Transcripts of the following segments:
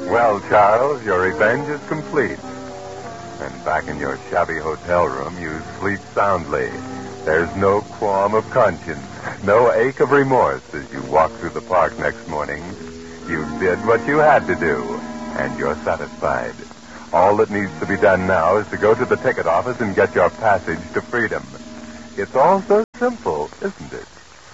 Well, Charles, your revenge is complete. And back in your shabby hotel room, you sleep soundly. There's no qualm of conscience, no ache of remorse as you walk through the park next morning. You did what you had to do, and you're satisfied. All that needs to be done now is to go to the ticket office and get your passage to freedom. It's all so simple, isn't it?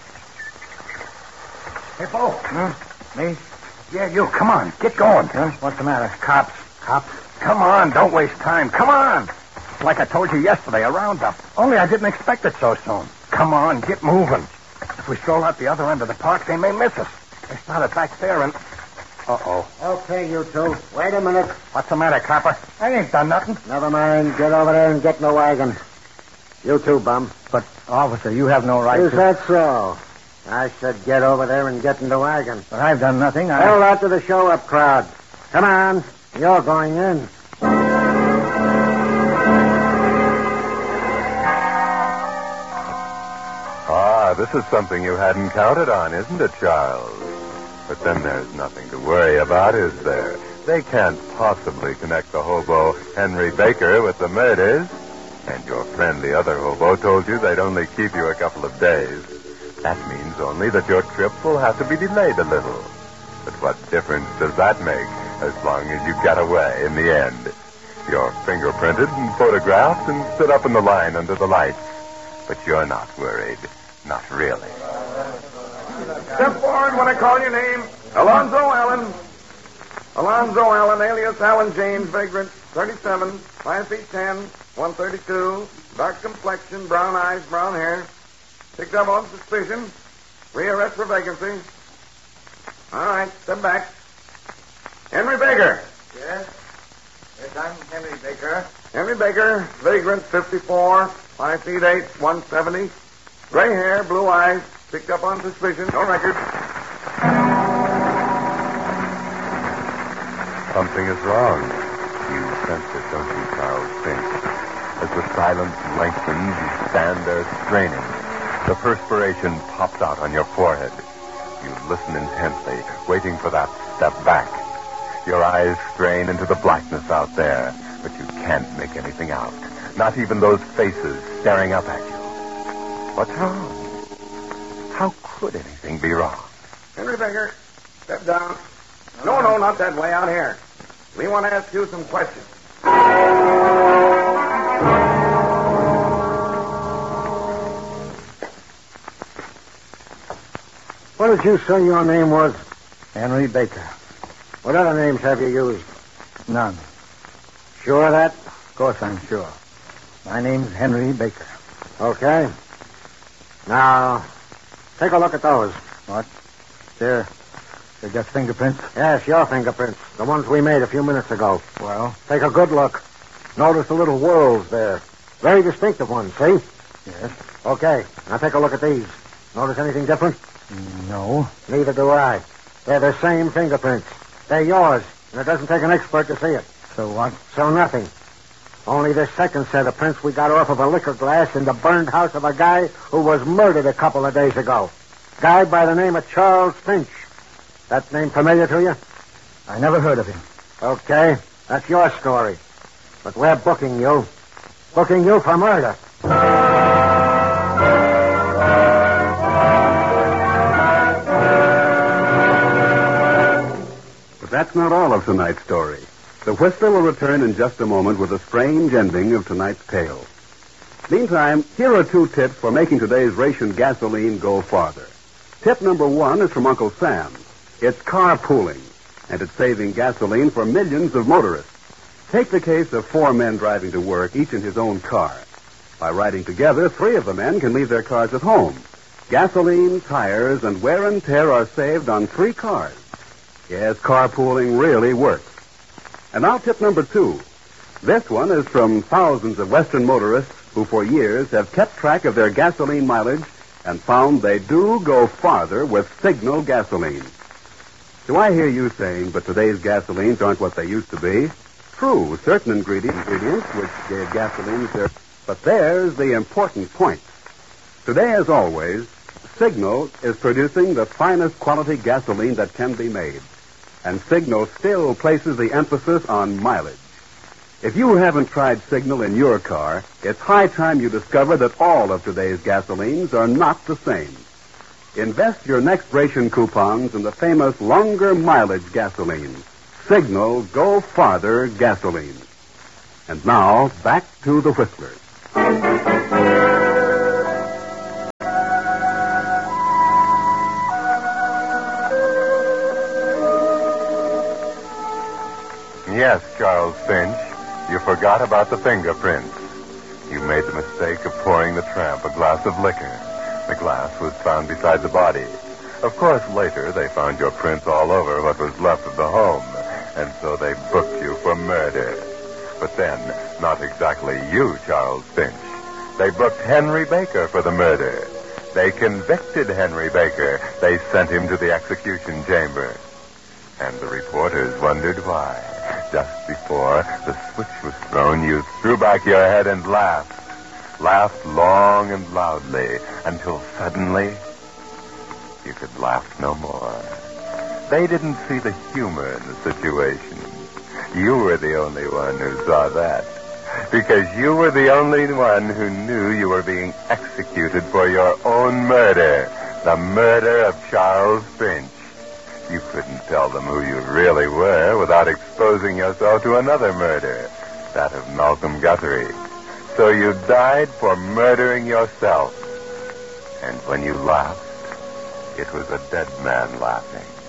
Hey, Bo. Me? Yeah, you. Come on. Get going. Huh? What's the matter? Cops. Come on. Don't waste time. Come on. It's like I told you yesterday, a roundup. Only I didn't expect it so soon. Come on. Get moving. If we stroll out the other end of the park, they may miss us. They started back there and... Uh-oh. Okay, you two. Wait a minute. What's the matter, copper? I ain't done nothing. Never mind. Get over there and get in the wagon. You too, bum. But, officer, you have no right Is to... that so? I said get over there and get in the wagon. But I've done nothing. Tell that to the show-up crowd. Come on. You're going in. This is something you hadn't counted on, isn't it, Charles? But then there's nothing to worry about, is there? They can't possibly connect the hobo Henry Baker with the murders. And your friend, the other hobo, told you they'd only keep you a couple of days. That means only that your trip will have to be delayed a little. But what difference does that make as long as you get away in the end? You're fingerprinted and photographed and stood up in the line under the lights. But you're not worried. Not really. Step forward when I call your name. Alonzo Allen. Alonzo Allen, alias Allen James, vagrant, 37, 5 feet 10, 132, dark complexion, brown eyes, brown hair. Picked up on suspicion. Rearrest for vacancy. All right, step back. Henry Baker. Yes? Yes, I'm Henry Baker. Henry Baker, vagrant, 54, 5 feet 8, 170. Gray hair, blue eyes, picked up on suspicion. No record. Something is wrong. You sense it, don't you, Charles Finch? As the silence lengthens, you stand there straining. The perspiration pops out on your forehead. You listen intently, waiting for that step back. Your eyes strain into the blackness out there, but you can't make anything out. Not even those faces staring up at you. What's wrong? How could anything be wrong? Henry Baker, step down. No, not that way, out here. We want to ask you some questions. What did you say your name was? Henry Baker. What other names have you used? None. Sure of that? Of course I'm sure. My name's Henry Baker. Okay. Now, take a look at those. What? They're just fingerprints? Yes, your fingerprints. The ones we made a few minutes ago. Well? Take a good look. Notice the little whorls there. Very distinctive ones, see? Yes. Okay. Now take a look at these. Notice anything different? No. Neither do I. They're the same fingerprints. They're yours, and it doesn't take an expert to see it. So what? So nothing. Only this second set of prints we got off of a liquor glass in the burned house of a guy who was murdered a couple of days ago. Guy by the name of Charles Finch. That name familiar to you? I never heard of him. Okay, that's your story. But we're booking you. Booking you for murder. But that's not all of tonight's story. The Whistler will return in just a moment with a strange ending of tonight's tale. Meantime, here are 2 tips for making today's ration gasoline go farther. Tip number 1 is from Uncle Sam. It's carpooling, and it's saving gasoline for millions of motorists. Take the case of 4 men driving to work, each in his own car. By riding together, 3 of the men can leave their cars at home. Gasoline, tires, and wear and tear are saved on 3 cars. Yes, carpooling really works. And now tip number 2. This one is from thousands of Western motorists who for years have kept track of their gasoline mileage and found they do go farther with Signal gasoline. Do I hear you saying, but today's gasolines aren't what they used to be? True, certain ingredients which gave gasolines their... But there's the important point. Today, as always, Signal is producing the finest quality gasoline that can be made. And Signal still places the emphasis on mileage. If you haven't tried Signal in your car, it's high time you discover that all of today's gasolines are not the same. Invest your next ration coupons in the famous longer mileage gasoline. Signal Go Farther gasoline. And now, back to the Whistlers. Yes, Charles Finch, you forgot about the fingerprints. You made the mistake of pouring the tramp a glass of liquor. The glass was found beside the body. Of course, later they found your prints all over what was left of the home, and so they booked you for murder. But then, not exactly you, Charles Finch. They booked Henry Baker for the murder. They convicted Henry Baker. They sent him to the execution chamber. And the reporters wondered why. Just before the switch was thrown, you threw back your head and laughed. Laughed long and loudly until suddenly you could laugh no more. They didn't see the humor in the situation. You were the only one who saw that. Because you were the only one who knew you were being executed for your own murder. The murder of Charles Finch. You couldn't tell them who you really were without exposing yourself to another murder, that of Malcolm Guthrie. So you died for murdering yourself. And when you laughed, it was a dead man laughing.